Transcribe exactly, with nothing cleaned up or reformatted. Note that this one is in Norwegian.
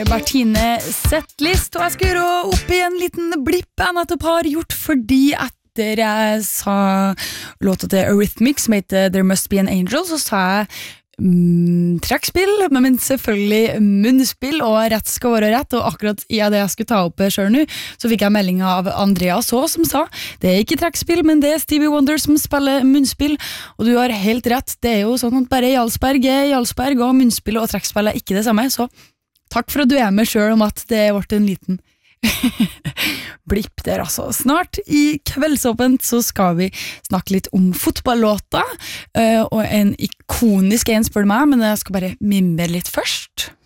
Bertine Setlist, og jeg skal gjøre opp i en liten blipp jeg nettopp har gjort, fordi etter jeg sa låta til Eurythmics som heter There Must Be an Angel, så sa jeg Mm, trekkspill, men selvfølgelig munnspill, og rett skal være rett, og akkurat i det jeg skulle ta opp selv nå, så fikk jeg melding av Andreas også, som sa, det er ikke trekkspill, men det er Stevie Wonder som spiller munnspill, og du har helt rett, det er jo sånn at bare Jarlsberg er Jarlsberg, og munnspill og trekkspill er ikke det samme, så takk for at du er med selv om at det ble en liten blipp der altså. Snart i Kveldsåpent så skal vi snakke litt om fotballåter, og en ikonisk en spør du meg, men jeg skal bare mimre litt først.